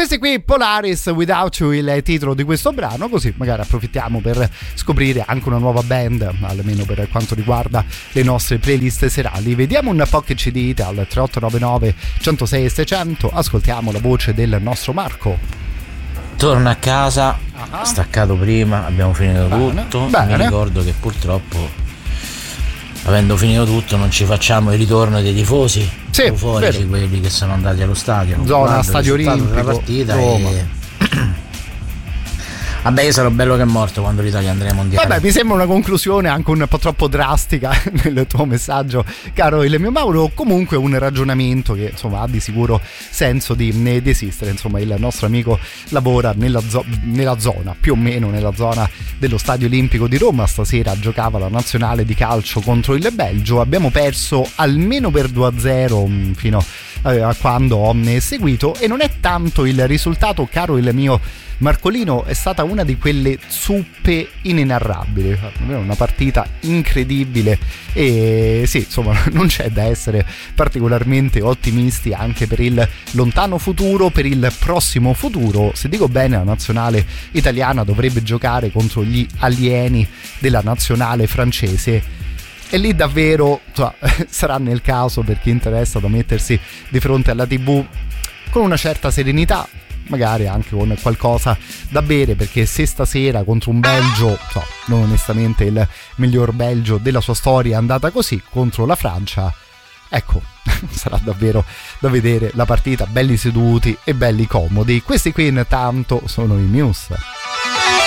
Questi qui, Polaris Without You, il titolo di questo brano, così magari approfittiamo per scoprire anche una nuova band, almeno per quanto riguarda le nostre playlist serali. Vediamo un po' che ci dite al 3899 106 600, ascoltiamo la voce del nostro Marco. Torno a casa, staccato prima, abbiamo finito tutto. Bene. Mi ricordo che purtroppo, avendo finito tutto, non ci facciamo il ritorno dei tifosi euforici, quelli che sono andati allo stadio. Zona Stadio Olimpico, la partita Roma. Vabbè, io sarò bello che morto quando l'Italia andrà ai mondiali. Vabbè, mi sembra una conclusione anche un po' troppo drastica nel tuo messaggio, caro il mio Mauro. Comunque un ragionamento che insomma ha di sicuro senso di esistere. Insomma, il nostro amico lavora nella zona, più o meno nella zona dello Stadio Olimpico di Roma. Stasera giocava la nazionale di calcio contro il Belgio. Abbiamo perso almeno per 2-0 fino a quando ho seguito, e non è tanto il risultato, caro il mio Marcolino, è stata una di quelle zuppe inenarrabili, una partita incredibile, e sì, insomma, non c'è da essere particolarmente ottimisti anche per il lontano futuro, per il prossimo futuro. Se dico bene, la nazionale italiana dovrebbe giocare contro gli alieni della nazionale francese, e lì davvero sarà nel caso, per chi interessa, da mettersi di fronte alla TV con una certa serenità, magari anche con qualcosa da bere, perché se stasera contro un Belgio, non onestamente il miglior Belgio della sua storia, è andata così contro la Francia, ecco, sarà davvero da vedere la partita belli seduti e belli comodi. Questi qui intanto sono i Muse.